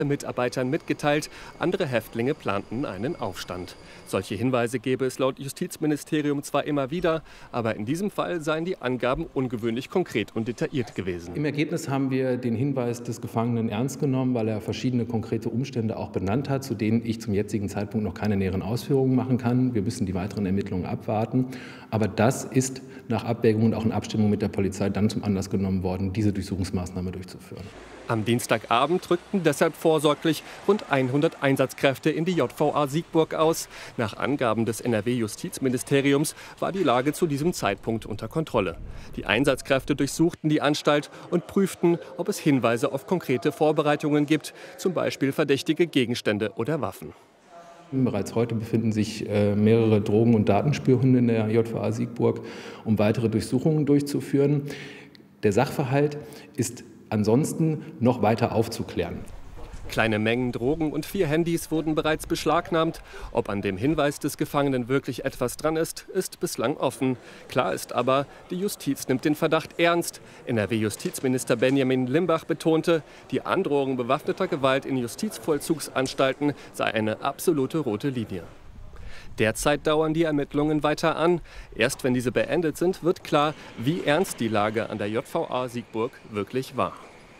Mitarbeitern mitgeteilt, andere Häftlinge planten einen Aufstand. Solche Hinweise gäbe es laut Justizministerium zwar immer wieder, aber in diesem Fall seien die Angaben ungewöhnlich konkret und detailliert gewesen. Im Ergebnis haben wir den Hinweis des Gefangenen ernst genommen, weil er verschiedene konkrete Umstände auch benannt hat, zu denen ich zum jetzigen Zeitpunkt noch keine näheren Ausführungen machen kann. Wir müssen die weiteren Ermittlungen abwarten. Aber das ist nach Abwägung und auch in Abstimmung mit der Polizei dann zum Anlass genommen worden, diese Durchsuchungsmaßnahme durchzuführen. Am Dienstagabend rückten deshalb vorsorglich rund 100 Einsatzkräfte in die JVA Siegburg aus. Nach Angaben des NRW-Justizministeriums war die Lage zu diesem Zeitpunkt unter Kontrolle. Die Einsatzkräfte durchsuchten die Anstalt und prüften, ob es Hinweise auf konkrete Vorbereitungen gibt, zum Beispiel verdächtige Gegenstände oder Waffen. Bereits heute befinden sich mehrere Drogen- und Datenspürhunde in der JVA Siegburg, um weitere Durchsuchungen durchzuführen. Der Sachverhalt ist ansonsten noch weiter aufzuklären. Kleine Mengen Drogen und 4 Handys wurden bereits beschlagnahmt. Ob an dem Hinweis des Gefangenen wirklich etwas dran ist, ist bislang offen. Klar ist aber, die Justiz nimmt den Verdacht ernst. NRW-Justizminister Benjamin Limbach betonte, die Androhung bewaffneter Gewalt in Justizvollzugsanstalten sei eine absolute rote Linie. Derzeit dauern die Ermittlungen weiter an. Erst wenn diese beendet sind, wird klar, wie ernst die Lage an der JVA Siegburg wirklich war.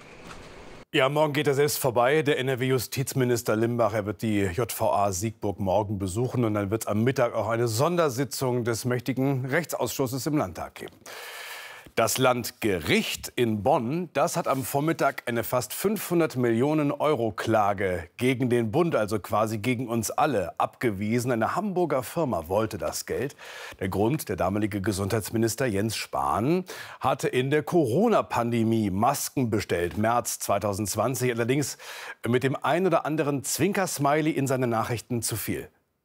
Ja, morgen geht er selbst vorbei. Der NRW-Justizminister Limbach, er wird die JVA Siegburg morgen besuchen. Und dann wird es am Mittag auch eine Sondersitzung des mächtigen Rechtsausschusses im Landtag geben. Das Landgericht in Bonn, das hat am Vormittag eine fast 500 Millionen Euro Klage gegen den Bund, also quasi gegen uns alle, abgewiesen. Eine Hamburger Firma wollte das Geld. Der Grund: der damalige Gesundheitsminister Jens Spahn hatte in der Corona-Pandemie Masken bestellt, März 2020, allerdings mit dem ein oder anderen Zwinkersmiley in seinen Nachrichten zu viel.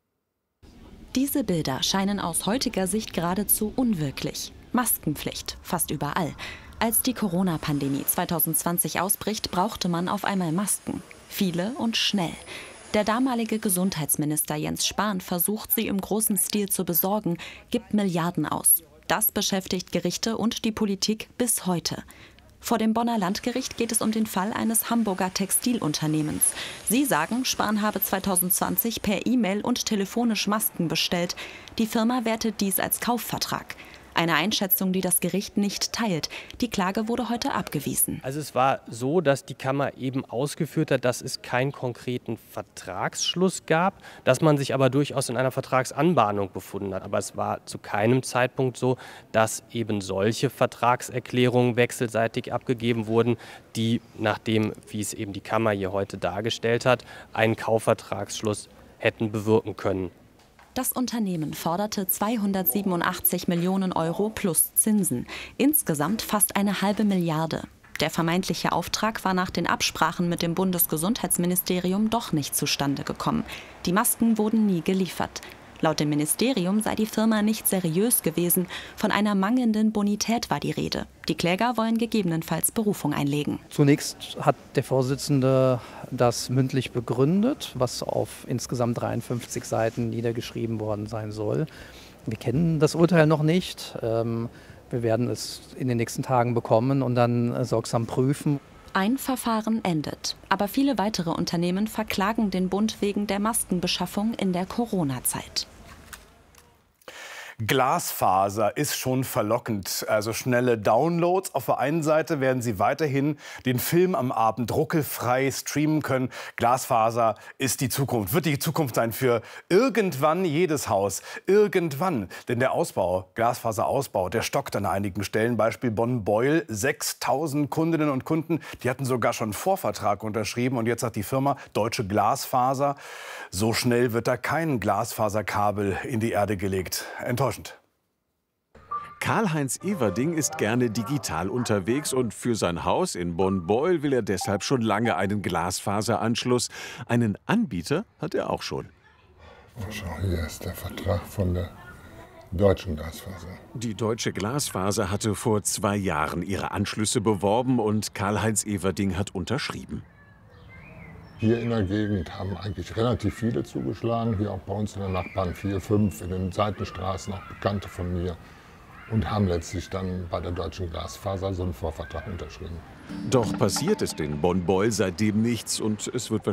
Diese Bilder scheinen aus heutiger Sicht geradezu unwirklich. Maskenpflicht, fast überall. Als die Corona-Pandemie 2020 ausbricht, brauchte man auf einmal Masken. Viele und schnell. Der damalige Gesundheitsminister Jens Spahn versucht, sie im großen Stil zu besorgen, gibt Milliarden aus. Das beschäftigt Gerichte und die Politik bis heute. Vor dem Bonner Landgericht geht es um den Fall eines Hamburger Textilunternehmens. Sie sagen, Spahn habe 2020 per E-Mail und telefonisch Masken bestellt. Die Firma wertet dies als Kaufvertrag. Eine Einschätzung, die das Gericht nicht teilt. Die Klage wurde heute abgewiesen. Also es war so, dass die Kammer eben ausgeführt hat, dass es keinen konkreten Vertragsschluss gab, dass man sich aber durchaus in einer Vertragsanbahnung befunden hat. Aber es war zu keinem Zeitpunkt so, dass eben solche Vertragserklärungen wechselseitig abgegeben wurden, die, nach dem, wie es eben die Kammer hier heute dargestellt hat, einen Kaufvertragsschluss hätten bewirken können. Das Unternehmen forderte 287 Millionen Euro plus Zinsen. Insgesamt fast eine halbe Milliarde. Der vermeintliche Auftrag war nach den Absprachen mit dem Bundesgesundheitsministerium doch nicht zustande gekommen. Die Masken wurden nie geliefert. Laut dem Ministerium sei die Firma nicht seriös gewesen. Von einer mangelnden Bonität war die Rede. Die Kläger wollen gegebenenfalls Berufung einlegen. Zunächst hat der Vorsitzende das mündlich begründet, was auf insgesamt 53 Seiten niedergeschrieben worden sein soll. Wir kennen das Urteil noch nicht. Wir werden es in den nächsten Tagen bekommen und dann sorgsam prüfen. Ein Verfahren endet. Aber viele weitere Unternehmen verklagen den Bund wegen der Maskenbeschaffung in der Corona-Zeit. Glasfaser ist schon verlockend. Also schnelle Downloads. Auf der einen Seite werden Sie weiterhin den Film am Abend ruckelfrei streamen können. Glasfaser ist die Zukunft, wird die Zukunft sein für irgendwann jedes Haus. Irgendwann. Denn der Ausbau, Glasfaserausbau, der stockt an einigen Stellen. Beispiel Bonn-Beuel. 6.000 Kundinnen und Kunden, die hatten sogar schon einen Vorvertrag unterschrieben. Und jetzt sagt die Firma Deutsche Glasfaser, so schnell wird da kein Glasfaserkabel in die Erde gelegt. Enttäuschend. Karl-Heinz Everding ist gerne digital unterwegs und für sein Haus in Bonn-Beuel will er deshalb schon lange einen Glasfaseranschluss. Einen Anbieter hat er auch schon. Schau, hier ist der Vertrag von der Deutschen Glasfaser. Die Deutsche Glasfaser hatte vor 2 Jahren ihre Anschlüsse beworben und Karl-Heinz Everding hat unterschrieben. Hier in der Gegend haben eigentlich relativ viele zugeschlagen, hier auch bei uns in den Nachbarn 4, 5, in den Seitenstraßen, auch Bekannte von mir. Und haben letztlich dann bei der Deutschen Glasfaser so einen Vorvertrag unterschrieben. Doch passiert ist in Bonn-Beuel seitdem nichts und es wird wahrscheinlich